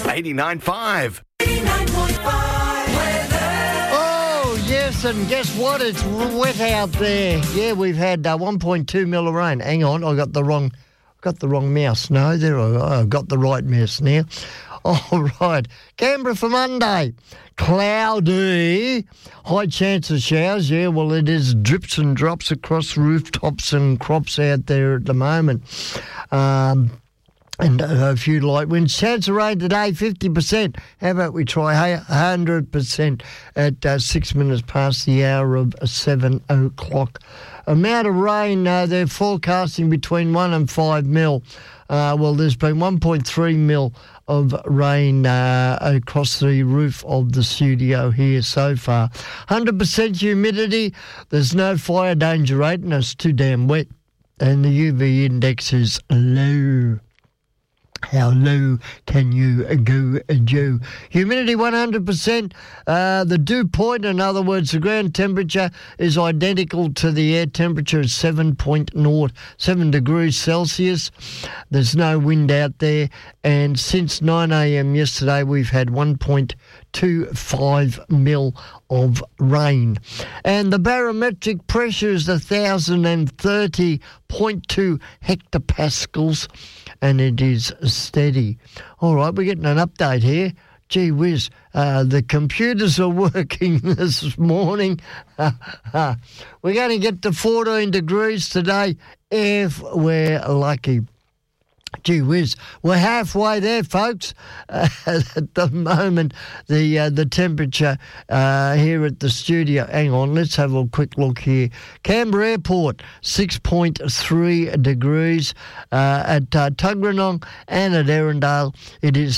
89.5. Oh, yes, and guess what? It's wet out there. Yeah, we've had 1.2 mil of rain. Hang on, I got the wrong mouse. No, I've got the right mouse now. All right, Canberra for Monday. Cloudy, high chance of showers. Yeah, well, it is drips and drops across rooftops and crops out there at the moment. And a few light winds. Chance of rain today, 50%. How about we try 100% at 6 minutes past the hour of 7 o'clock. Amount of rain, they're forecasting between 1 and 5 mil. Well, there's been 1.3 mil of rain across the roof of the studio here so far. 100% humidity. There's no fire danger rate, and it's too damn wet. And the UV index is low. How low can you go, Joe? Humidity 100%. The dew point, in other words, the ground temperature is identical to the air temperature at 7 degrees Celsius. There's no wind out there. And since 9 a.m. yesterday, we've had 1.25 mil of rain. And the barometric pressure is 1,030.2 hectopascals, and it is steady. All right, we're getting an update here. Gee whiz, the computers are working this morning. We're going to get to 14 degrees today if we're lucky. Gee whiz, we're halfway there, folks. At the moment, the temperature here at the studio. Hang on, let's have a quick look here. Canberra Airport, 6.3 degrees. At Tuggeranong and at Erindale, it is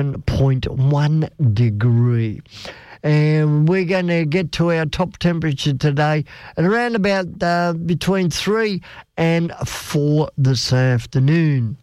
7.1 degree. And we're going to get to our top temperature today at around about between 3 and 4 this afternoon.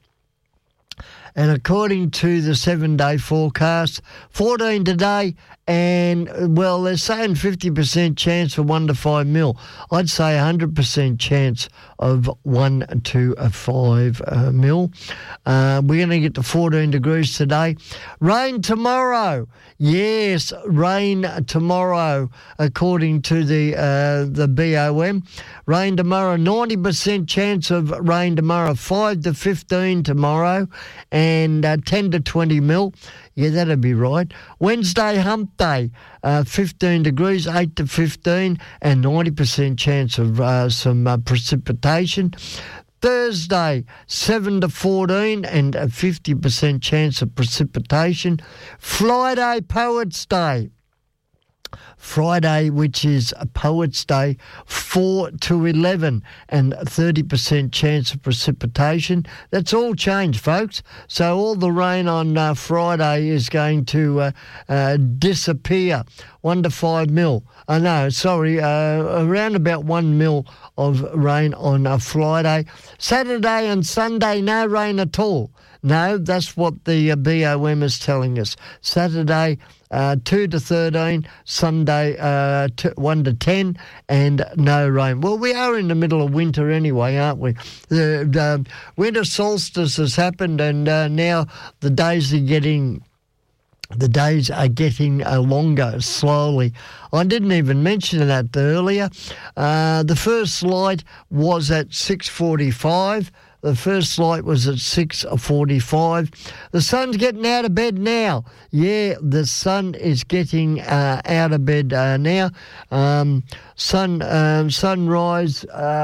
And according to the 7-day forecast, 14 today, and, well, they're saying 50% chance for 1 to 5 mil. I'd say 100% chance of 1 to 5 mil. We're going to get to 14 degrees today. Rain tomorrow. Yes, rain tomorrow, according to the BOM. Rain tomorrow, 90% chance of rain tomorrow, 5 to 15 tomorrow, and 10 to 20 mil. Yeah, that'd be right. Wednesday, hump day, 15 degrees, 8 to 15, and 90% chance of some precipitation. Thursday, 7 to 14, and a 50% chance of precipitation. Friday, Poets' Day. Friday, which is a Poets' Day, 4 to 11 and 30% chance of precipitation. That's all changed, folks. So all the rain on Friday is going to disappear. 1 to 5 mil. Around about 1 mil of rain on Friday. Saturday and Sunday, no rain at all. No, that's what the BOM is telling us. Saturday, 2 to 13, Sunday 1 to 10, and no rain. Well, we are in the middle of winter anyway, aren't we? The winter solstice has happened, and now the days are getting longer slowly. I didn't even mention that earlier. The first light was at 6:45. The first light was at 6:45. The sun's getting out of bed now. Yeah, the sun is getting out of bed now. Sunrise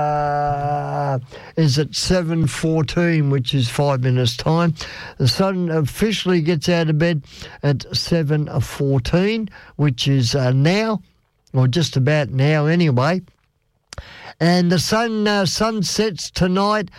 is at 7:14, which is 5 minutes' time. The sun officially gets out of bed at 7:14, which is now, or just about now anyway. And the sun sets tonight